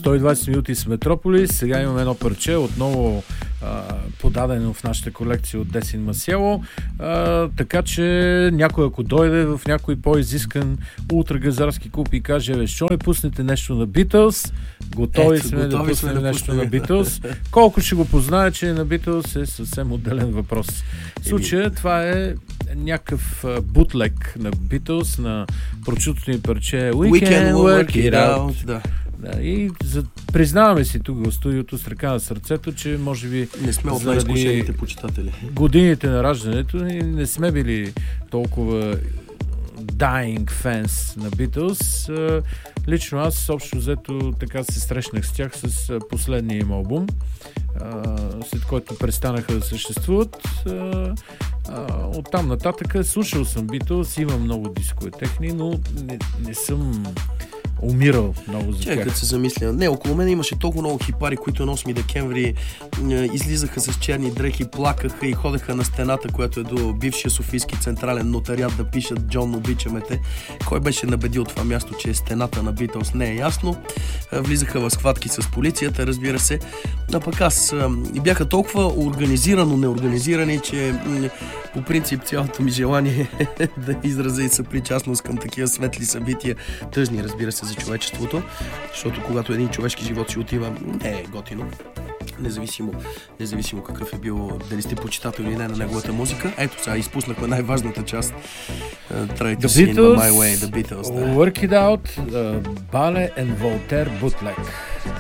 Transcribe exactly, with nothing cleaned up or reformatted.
сто и двайсет минути с Метрополис. Сега имаме едно парче, отново а, подадено в нашата колекция от Десин Масиело. А, така че някой, ако дойде в някой по-изискан ултрагазарски клуб и каже, бе, що не пуснете нещо на Битълс, готови Ето, сме готови да пуснем сме да нещо пуснем. на Битълс. Колко ще го познае, че на Битълс е съвсем отделен въпрос. В случая това е някакъв бутлек на Битълс, на прочутото ни парче We, We Can Work It Out. out. Да. Да, и за, признаваме си тук в студиото с ръка на сърцето, че може би Не сме от заради най-изкушените почитатели. годините на раждането ни не сме били толкова dying fans на Beatles. А, лично аз общо взето така се срещнах с тях с а, последния им албум, а, след който престанаха да съществуват. А, а, оттам нататък слушал съм Beatles, имам много дискове техни, но не, не съм умирал много за Чакай, тях. като се замисля. Не, около мен имаше толкова много хипари, които на осми декември е, излизаха с черни дрехи, плакаха и ходеха на стената, която е до бившия Софийски централен нотариат да пишат Джон, обичаме те. Кой беше набедил това място, че е стената на Beatles, не е ясно. Е, влизаха в схватки с полицията, разбира се. А пък аз е, и бяха толкова организирано неорганизирани, че м, по принцип цялото ми желание е да изразя и съпричастност към такива светли събития, тъжни, разбира се, за човечеството, защото когато един човешки живот си отива, не е готино. Независимо, независимо какъв е бил, дали сте почитател или не на неговата музика. Ето сега изпуснахме най-важната част. Uh, try to see in my way, The Beatles. Да. Work It Out, uh, Bale and Voltaire Bootleg.